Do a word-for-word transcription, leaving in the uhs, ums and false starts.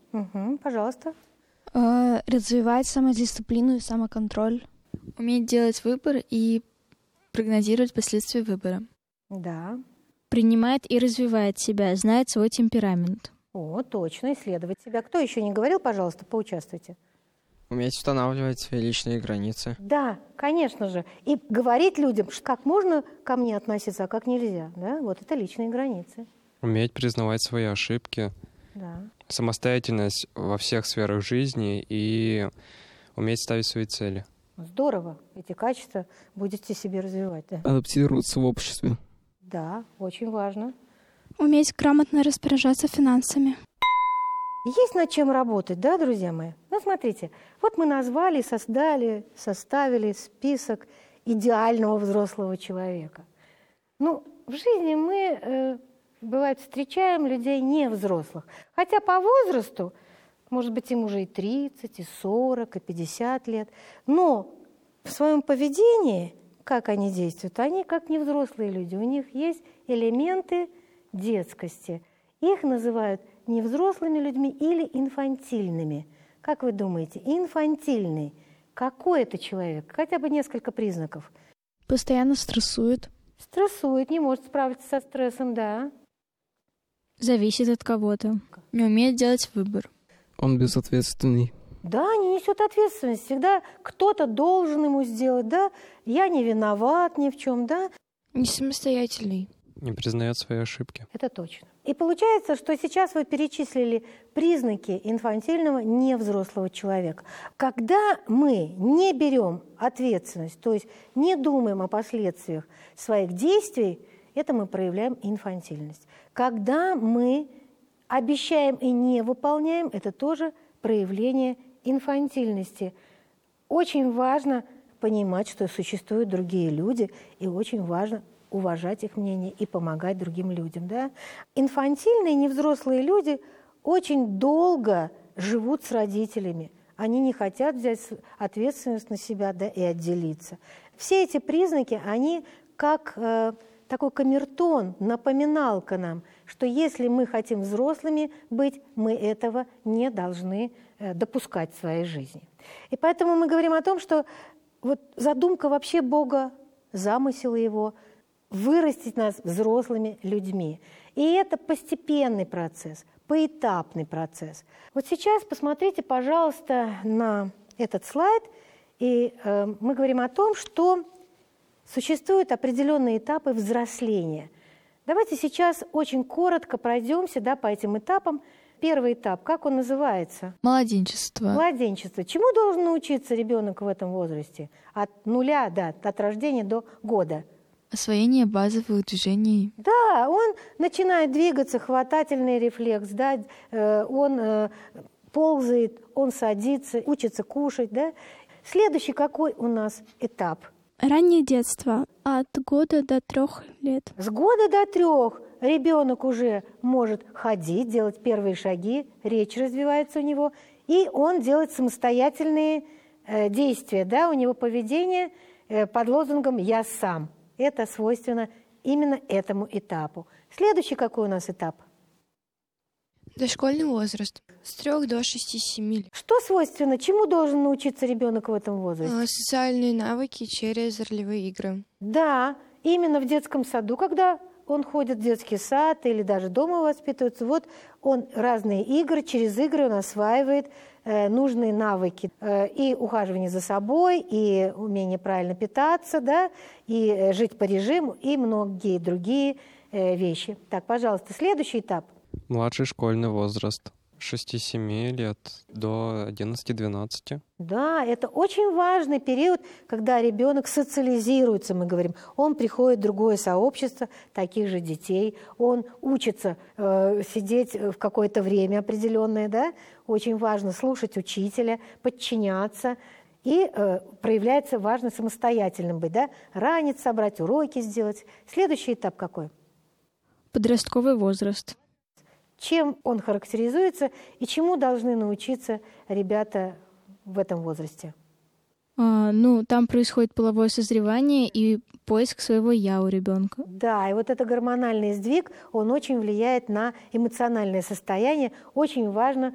Угу, пожалуйста. Э, развивать самодисциплину и самоконтроль. Уметь делать выбор и прогнозировать последствия выбора. Да. Принимает и развивает себя, знает свой темперамент. О, точно, исследовать себя. Кто еще не говорил, пожалуйста, поучаствуйте. Уметь устанавливать свои личные границы. Да, конечно же. И говорить людям, как можно ко мне относиться, а как нельзя. Да? Вот это личные границы. Уметь признавать свои ошибки. Да. Самостоятельность во всех сферах жизни и уметь ставить свои цели. Здорово. Эти качества будете себе развивать. Да, Адаптироваться в обществе. да, очень важно. Уметь грамотно распоряжаться финансами. Есть над чем работать, да, друзья мои? Ну, смотрите, вот мы назвали, создали, составили список идеального взрослого человека. Ну, в жизни мы, э, бывает, встречаем людей невзрослых. Хотя по возрасту, может быть, им уже и тридцать, и сорок, и пятьдесят лет. Но в своем поведении, как они действуют, они как невзрослые люди. У них есть элементы детскости. Их называют невзрослыми людьми или инфантильными. Как вы думаете, инфантильный, какой это человек? Хотя бы несколько признаков. Постоянно стрессует. Стрессует, не может справиться со стрессом, да. Зависит от кого-то. Не умеет делать выбор. Он безответственный. Да, не несет ответственность. Всегда кто-то должен ему сделать, да. Я не виноват ни в чем, да. Не самостоятельный. Не признает свои ошибки. Это точно. И получается, что сейчас вы перечислили признаки инфантильного невзрослого человека. Когда мы не берем ответственность, то есть не думаем о последствиях своих действий, это мы проявляем инфантильность. Когда мы обещаем и не выполняем, это тоже проявление инфантильности. Очень важно понимать, что существуют другие люди, и очень важно уважать их мнение и помогать другим людям. Да? Инфантильные, невзрослые люди очень долго живут с родителями. Они не хотят взять ответственность на себя, да, и отделиться. Все эти признаки, они как э, такой камертон, напоминалка нам, что если мы хотим взрослыми быть, мы этого не должны э, допускать в своей жизни. И поэтому мы говорим о том, что вот задумка вообще Бога, замысел Его – вырастить нас взрослыми людьми. И это постепенный процесс, поэтапный процесс. Вот сейчас посмотрите, пожалуйста, на этот слайд, и э, мы говорим о том, что существуют определенные этапы взросления. Давайте сейчас очень коротко пройдемся, да, по этим этапам. Первый этап, как он называется? Младенчество. Младенчество. Чему должен научиться ребенок в этом возрасте? От нуля, да, от рождения до года. Освоение базовых движений. Да, он начинает двигаться, хватательный рефлекс, да, э, он э, ползает, он садится, учится кушать. Да. Следующий какой у нас этап? Раннее детство. От года до трех лет. С года до трех ребенок уже может ходить, делать первые шаги, речь развивается у него, и он делает самостоятельные э, действия. Да, у него поведение э, под лозунгом «я сам». Это свойственно именно этому этапу. Следующий какой у нас этап? Дошкольный возраст. С трех до шести-семи лет. Что свойственно? Чему должен научиться ребенок в этом возрасте? Социальные навыки через ролевые игры. Да, именно в детском саду, когда он ходит в детский сад или даже дома воспитывается, вот он разные игры, через игры он осваивает э, нужные навыки э, и ухаживание за собой, и умение правильно питаться, да, и э, жить по режиму, и многие другие э, вещи. Так, пожалуйста, следующий этап. Младший школьный возраст. С шести-семи лет до одиннадцати-двенадцати. Да, это очень важный период, когда ребенок социализируется, мы говорим. Он приходит в другое сообщество таких же детей, он учится э, сидеть в какое-то время определенное, да? Очень важно слушать учителя, подчиняться. И э, проявляется важно самостоятельным быть, да? Ранить, собрать уроки сделать. Следующий этап какой? Подростковый возраст. Чем он характеризуется и чему должны научиться ребята в этом возрасте? А, ну, там происходит половое созревание и поиск своего «я» у ребенка. Да, и вот этот гормональный сдвиг, он очень влияет на эмоциональное состояние. Очень важно